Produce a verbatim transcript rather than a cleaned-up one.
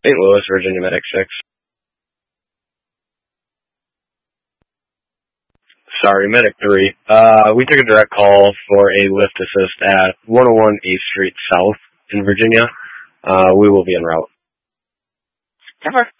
Saint Louis, Virginia Medic six. Sorry, Medic three. Uh, we took a direct call for a lift assist at one oh one eighth Street South in Virginia. Uh, we will be en route. Cover.